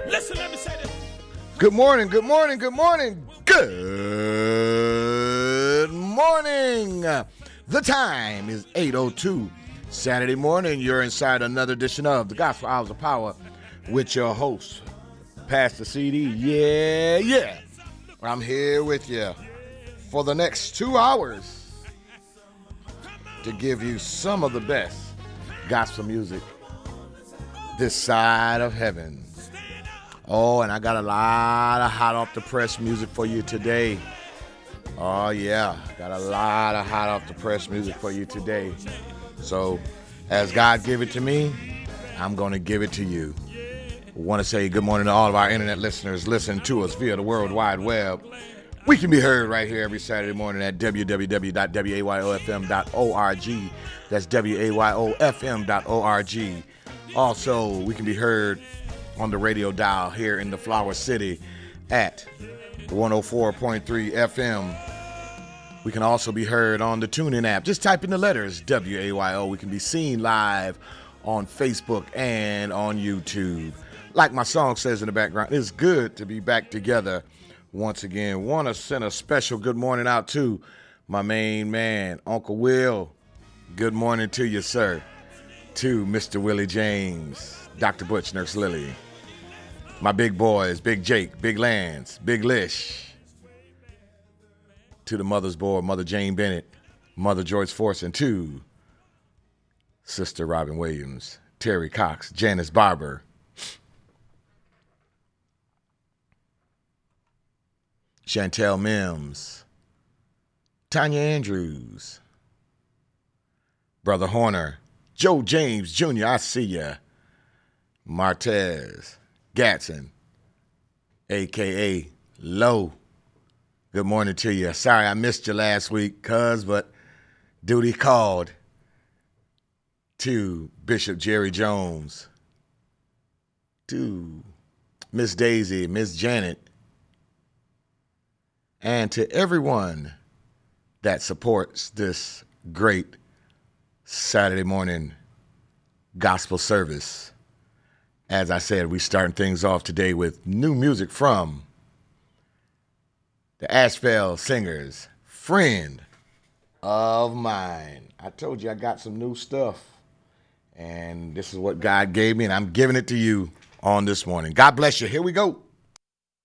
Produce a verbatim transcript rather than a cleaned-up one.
Listen, let me say this. Good morning, good morning, good morning, good morning. The time is eight oh two. Saturday morning, you're inside another edition of the Gospel Hours of Power with your host, Pastor C D. Yeah, yeah. I'm here with you for the next two hours to give you some of the best gospel music this side of heaven. Oh, and I got a lot of hot off the press music for you today. Oh, yeah. Got a lot of hot off the press music for you today. So, as God give it to me, I'm going to give it to you. I want to say good morning to all of our internet listeners listening to us via the World Wide Web. We can be heard right here every Saturday morning at w w w dot w a y o f m dot org. That's w a y o f m dot org. Also, we can be heard on the radio dial here in the Flower City at one oh four point three F M. We can also be heard on the TuneIn app. Just type in the letters W A Y O. We can be seen live on Facebook and on YouTube. Like my song says in the background, it's good to be back together once again. Want to send a special good morning out to my main man, Uncle Will. Good morning to you, sir. To Mister Willie James, Doctor Butch, Nurse Lily. My big boys, Big Jake, Big Lance, Big Lish. To the mother's board, Mother Jane Bennett, Mother Joyce Forson. To Sister Robin Williams, Terry Cox, Janice Barber. Chantel Mims, Tanya Andrews, Brother Horner, Joe James Junior, I see ya. Martez Gatson, a k a. Low. Good morning to you. Sorry I missed you last week, cuz, but duty called. To Bishop Jerry Jones, to Miss Daisy, Miss Janet, and to everyone that supports this great Saturday morning gospel service. As I said, we're starting things off today with new music from the Asheville Singers, Friend of Mine. I told you I got some new stuff, and this is what God gave me, and I'm giving it to you on this morning. God bless you. Here we go.